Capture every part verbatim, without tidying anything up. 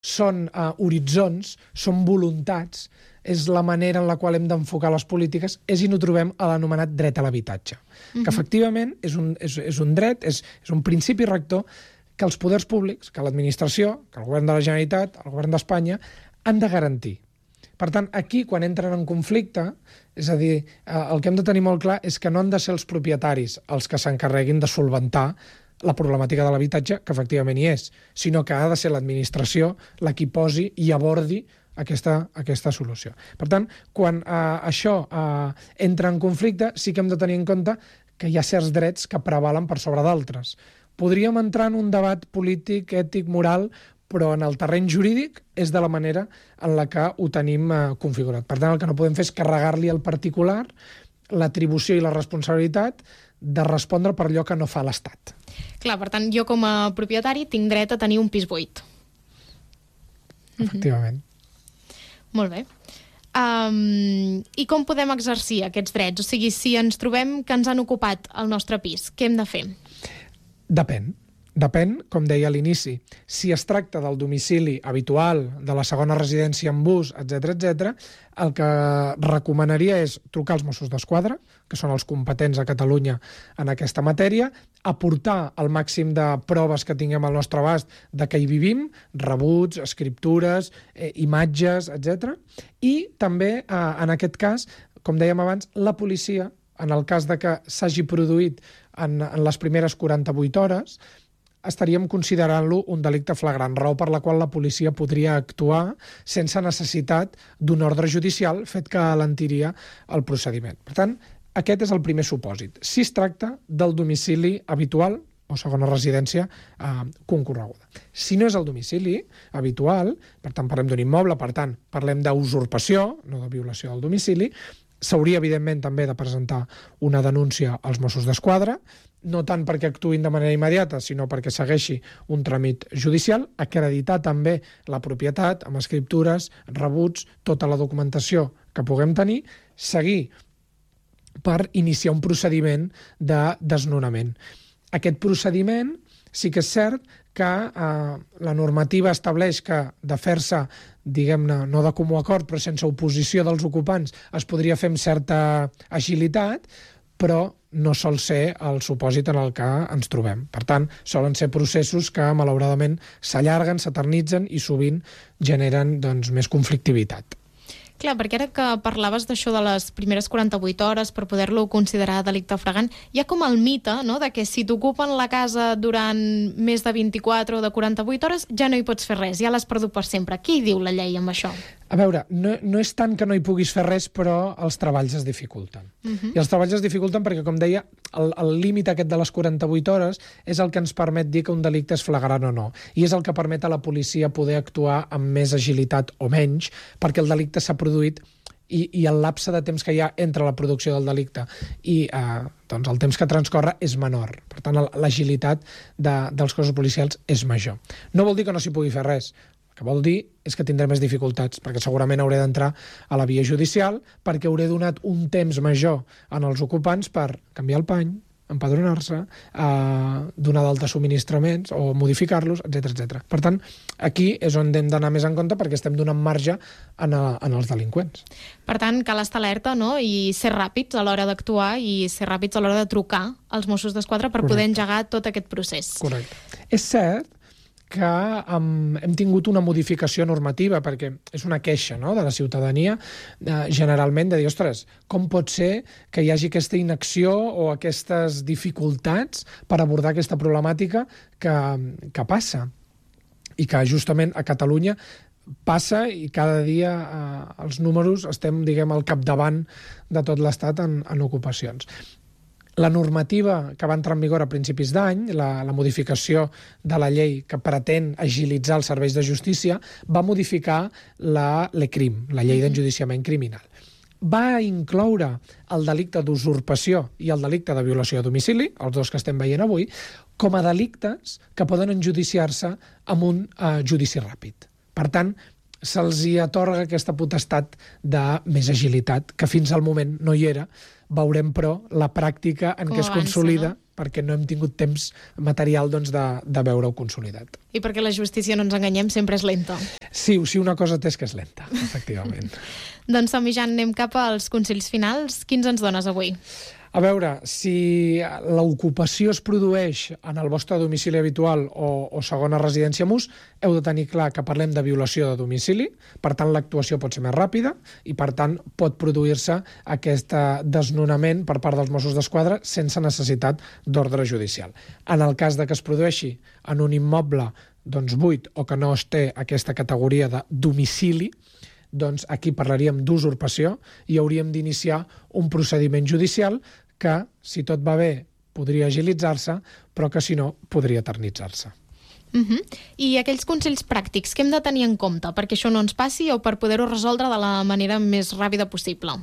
són uh, horitzons, són voluntats, és la manera en la qual hem d'enfocar les polítiques, és i no trobem a l'anomenat dret a l'habitatge, mm-hmm. que efectivament és un, és, és un dret, és, és un principi rector que els poders públics, que l'administració, que el govern de la Generalitat, el govern d'Espanya, han de garantir. Per tant, aquí, quan entren en conflicte, és a dir, el que hem de tenir molt clar és que no han de ser els propietaris els que s'encarreguin de solventar la problemàtica de l'habitatge, que efectivament hi és, sinó que ha de ser l'administració la qui posi i abordi aquesta, aquesta solució. Per tant, quan eh, això eh, entra en conflicte, sí que hem de tenir en compte que hi ha certs drets que prevalen per sobre d'altres. Podríem entrar en un debat polític, ètic, moral, però en el terreny jurídic és de la manera en la que ho tenim eh, configurat. Per tant, el que no podem fer és carregar-li al particular l'atribució i la responsabilitat de respondre per allò que no fa l'Estat. Clar, per tant, jo com a propietari tinc dret a tenir un pis buit. Efectivament. Mm-hmm. Molt bé. Um, I com podem exercir aquests drets? O sigui, si ens trobem que ens han ocupat el nostre pis, què hem de fer? Depèn. Depèn, com deia a l'inici. Si es tracta del domicili habitual, de la segona residència en bus, etcètera, etcètera, el que recomanaria és trucar als Mossos d'Esquadra, que són els competents a Catalunya en aquesta matèria, aportar el màxim de proves que tinguem al nostre abast de què hi vivim, rebuts, escriptures, eh, imatges, etcètera. I també, eh, en aquest cas, com dèiem abans, la policia, en el cas de que s'hagi produït en, en les primeres quaranta-vuit hores, estaríem considerant-lo un delicte flagrant, raó per la qual la policia podria actuar sense necessitat d'un ordre judicial, fet que alentiria el procediment. Per tant, aquest és el primer supòsit. Si es tracta del domicili habitual o segona residència eh, concorreguda. Si no és el domicili habitual, per tant parlem d'un immoble, per tant parlem d'usurpació, no de violació del domicili, s'hauria, evidentment, també de presentar una denúncia als Mossos d'Esquadra, no tant perquè actuïn de manera immediata, sinó perquè segueixi un tràmit judicial, acreditar també la propietat amb escriptures, rebuts, tota la documentació que puguem tenir, seguir per iniciar un procediment de desnonament. Aquest procediment sí que és cert que eh, la normativa estableix que de fer-se, diguem-ne, no de comú acord, però sense oposició dels ocupants, es podria fer amb certa agilitat, però no sol ser el supòsit en el que ens trobem. Per tant, solen ser processos que, malauradament, s'allarguen, s'eternitzen i sovint generen doncs, més conflictivitat. Clar, perquè ara que parlaves d'això de les primeres quaranta-vuit hores per poder-lo considerar delicte flagrant, hi ha com el mite, no?, de que si t'ocupen la casa durant més de vint-i-quatre o de quaranta-vuit hores ja no hi pots fer res, ja l'has perdut per sempre. Què hi diu la llei amb això? A veure, no, no és tant que no hi puguis fer res, però els treballs es dificulten. Uh-huh. I els treballs es dificulten perquè, com deia, el, el límit aquest de les quaranta-vuit hores és el que ens permet dir que un delicte és flagrant o no. I és el que permet a la policia poder actuar amb més agilitat o menys, perquè el delicte s'ha produït i, i el lapse de temps que hi ha entre la producció del delicte i eh, doncs el temps que transcorre és menor. Per tant, l'agilitat de, dels cossos policials és major. No vol dir que no s'hi pugui fer res. El que vol dir és que tindré més dificultats, perquè segurament hauré d'entrar a la via judicial, perquè hauré donat un temps major en els ocupants per canviar el pany, empadronar-se, eh, donar d'alta subministraments o modificar-los, etcètera, etcètera. Per tant, aquí és on hem d'anar més en compte perquè estem donant marge en, a, en els delinqüents. Per tant, cal estar alerta, no?, i ser ràpids a l'hora d'actuar i ser ràpids a l'hora de trucar als Mossos d'Esquadra per Correcte. Poder engegar tot aquest procés. Correcte. És cert que um, hem tingut una modificació normativa, perquè és una queixa, no?, de la ciutadania, eh, generalment, de dir, ostres, com pot ser que hi hagi aquesta inacció o aquestes dificultats per abordar aquesta problemàtica que, que passa i que justament a Catalunya passa i cada dia eh, els números estem, diguem, al capdavant de tot l'Estat en, en ocupacions. La normativa que va entrar en vigor a principis d'any, la, la modificació de la llei que pretén agilitzar els serveis de justícia, va modificar la l'ECRIM, la llei d'enjudiciament criminal. Va incloure el delicte d'usurpació i el delicte de violació a domicili, els dos que estem veient avui, com a delictes que poden enjudiciar-se amb un eh, judici ràpid. Per tant, se'ls hi atorga aquesta potestat de més agilitat, que fins al moment no hi era. Veurem, però, la pràctica en què es consolida, no? perquè no hem tingut temps material doncs, de, de veure-ho consolidat. I perquè la justícia, no ens enganyem, sempre és lenta. Sí, sí, una cosa té és que és lenta, efectivament. Doncs som-hi, Jan, anem cap als consells finals. Quins ens dones avui? A veure, si l'ocupació es produeix en el vostre domicili habitual o, o segona residència M U S, heu de tenir clar que parlem de violació de domicili, per tant l'actuació pot ser més ràpida i per tant pot produir-se aquest desnonament per part dels Mossos d'Esquadra sense necessitat d'ordre judicial. En el cas de que es produeixi en un immoble doncs, buit o que no es té aquesta categoria de domicili, doncs aquí parlaríem d'usurpació i hauríem d'iniciar un procediment judicial que, si tot va bé, podria agilitzar-se, però que, si no, podria eternitzar-se. Uh -huh. I aquells consells pràctics, què hem de tenir en compte perquè això no ens passi o per poder-ho resoldre de la manera més ràpida possible?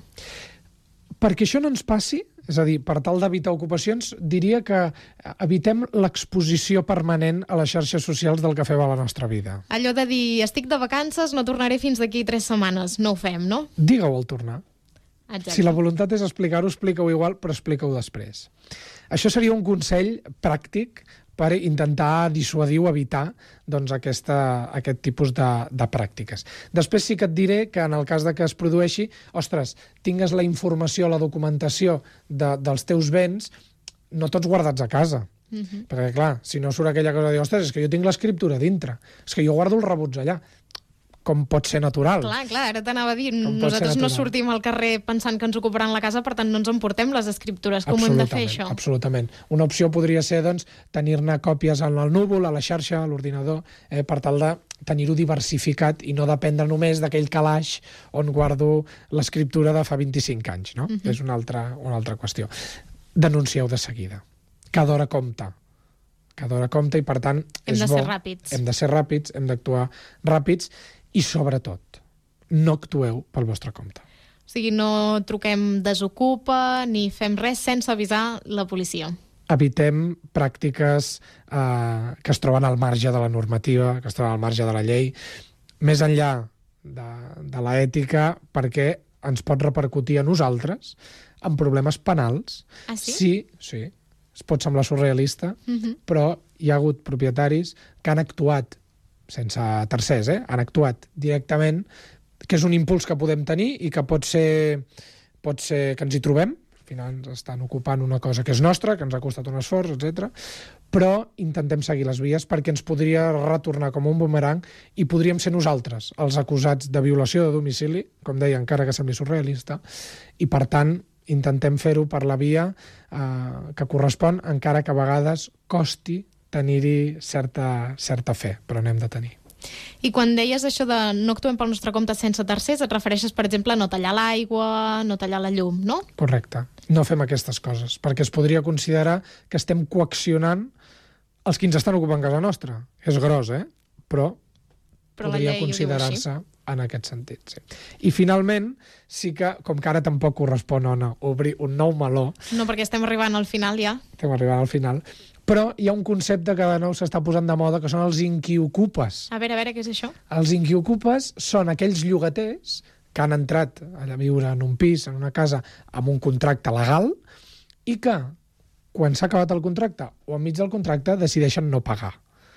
Perquè això no ens passi, és a dir, per tal d'evitar ocupacions, diria que evitem l'exposició permanent a les xarxes socials del que fem a la nostra vida. Allò de dir, estic de vacances, no tornaré fins d'aquí tres setmanes. No ho fem, no? Digue-ho al tornar. Exacte. Si la voluntat és explicar-ho, explica-ho igual, però explica-ho després. Això seria un consell pràctic per intentar dissuadir o evitar doncs, aquesta, aquest tipus de, de pràctiques. Després sí que et diré que en el cas de que es produeixi, ostres, tingues la informació, la documentació de, dels teus béns, no tots guardats a casa. Uh-huh. Perquè, clar, si no surt aquella cosa de dir, ostres, és que jo tinc l'escriptura dintre, és que jo guardo els rebuts allà. Com pot ser natural. Clar, clar, ara t'anava a dir, nosaltres no sortim al carrer pensant que ens ocuparan la casa, per tant no ens emportem les escriptures. Com hem de fer això? Absolutament. Una opció podria ser doncs, tenir-ne còpies en el núvol, a la xarxa, a l'ordinador, eh, per tal de tenir-ho diversificat i no dependre només d'aquell calaix on guardo l'escriptura de fa vint-i-cinc anys. No? Uh-huh. És una altra, una altra qüestió. Denuncieu de seguida. Cada hora compta. Cada hora compta i, per tant, hem és de bo. ser ràpids. Hem de ser ràpids, hem d'actuar ràpids. I, sobretot, no actueu pel vostre compte. O sigui, no truquem desocupa ni fem res sense avisar la policia. Evitem pràctiques eh, que es troben al marge de la normativa, que es troben al marge de la llei, més enllà de, de l'ètica, perquè ens pot repercutir a nosaltres en problemes penals. Ah, sí? Sí, sí. Es pot semblar surrealista, Uh-huh. però hi ha hagut propietaris que han actuat sense tercers, eh? han actuat directament, que és un impuls que podem tenir i que pot ser, pot ser que ens hi trobem, al final ens estan ocupant una cosa que és nostra, que ens ha costat un esforç, etcètera. Però intentem seguir les vies perquè ens podria retornar com un bumerang i podríem ser nosaltres els acusats de violació de domicili, com deia, encara que sembli surrealista, i per tant intentem fer-ho per la via eh, que correspon, encara que a vegades costi tenir-hi certa, certa fe, però n'hem de tenir. I quan deies això de no actuem pel nostre compte sense tercers, et refereixes, per exemple, a no tallar l'aigua, no tallar la llum, no? Correcte. No fem aquestes coses, perquè es podria considerar que estem coaccionant els que ens estan ocupant casa nostra. És gros, eh? Però, Però podria considerar-se en aquest sentit. Sí. I finalment, sí que, com que ara tampoc correspon Ona, obrir un nou meló... No, perquè estem arribant al final ja. Estem arribant al final... Però hi ha un concepte que de nou s'està posant de moda, que són els inquiocupes. A veure, a veure, què és això? Els inquiocupes són aquells llogaters que han entrat a viure en un pis, en una casa, amb un contracte legal, i que, quan s'ha acabat el contracte o enmig del contracte, decideixen no pagar.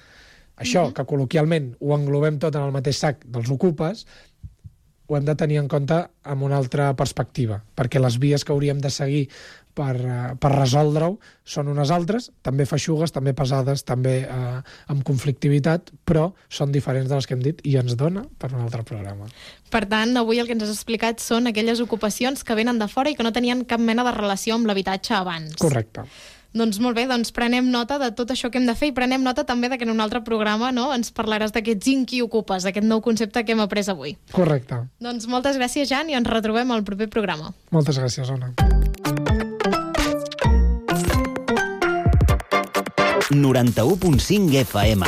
Això, uh-huh. que col·loquialment ho englobem tot en el mateix sac dels ocupes, ho hem de tenir en compte amb una altra perspectiva, perquè les vies que hauríem de seguir per, uh, per resoldre-ho són unes altres, també feixugues, també pesades, també uh, amb conflictivitat, però són diferents de les que hem dit i ens dona per un altre programa. Per tant, avui el que ens has explicat són aquelles ocupacions que venen de fora i que no tenien cap mena de relació amb l'habitatge abans. Correcte. Doncs molt bé, doncs prenem nota de tot això que hem de fer i prenem nota també de que en un altre programa, no, ens parlaràs d'aquests inquiocupes, aquest nou concepte que hem après avui. Correcte. Doncs moltes gràcies, Jan, i ens retrobem al proper programa. Moltes gràcies, Ona. noranta-u punt cinc F M.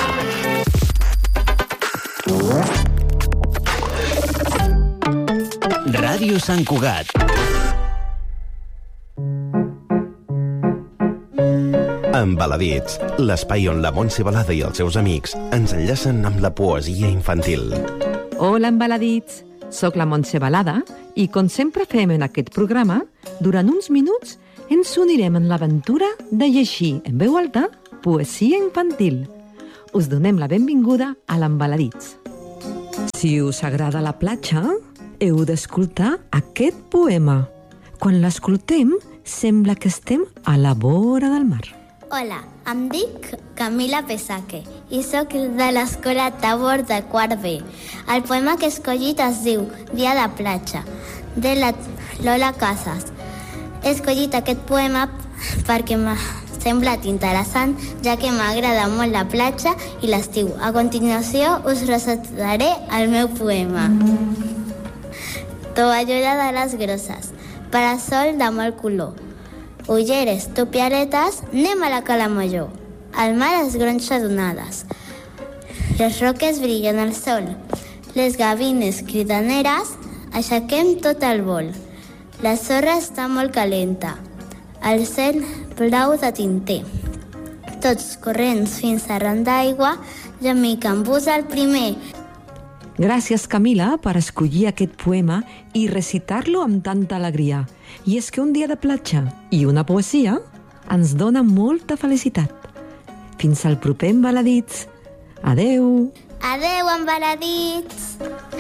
Ràdio Sant Cugat. Embaladits, l'espai on la Montse Balada i els seus amics ens enllacen amb la poesia infantil. Hola, embaladits! Soc la Montse Balada i, com sempre fem en aquest programa, durant uns minuts ens unirem en l'aventura de llegir en veu alta poesia infantil. Us donem la benvinguda a l'Embaladits. Si us agrada la platja, heu d'escoltar aquest poema. Quan l'escoltem, sembla que estem a la vora del mar. Hola, em dic Camila Pesaque i sóc de l'Escola Tabor de quart B. El poema que he escollit es diu Dia de platja, de la Lola Casas. He escollit aquest poema perquè m'ha semblat interessant, ja que m'agrada molt la platja i l'estiu. A continuació us recitaré el meu poema. Tovallola de les grosses, parasol de molt color, ulleres, topiaretes, anem a la Cala Major. El mar es gronxa d'onades, les roques brillen al sol, les gavines cridaneres, aixequem tot el vol. La sorra està molt calenta, el cel blau de tinter. Tots corrents fins arran d'aigua, ja m'hi cambús el primer. Gràcies, Camila, per escollir aquest poema i recitar-lo amb tanta alegria. I és que un dia de platja i una poesia ens dona molta felicitat. Fins al proper Embaladits. Adeu! Adeu, Embaladits!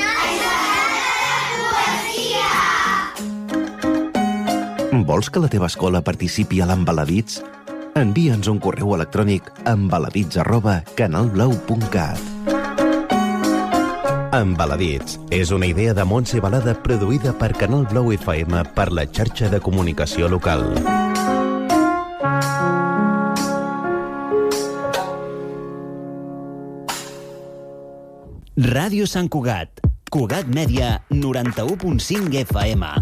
Vols que la teva escola participi a l'Embaladits? Envia'ns un correu electrònic a embaladits arroba canalblau punt cat. Embaladits és una idea de Montse Balada produïda per Canal Blau F M per la xarxa de comunicació local. Ràdio Sant Cugat. Cugat Mèdia, noranta-u punt cinc F M.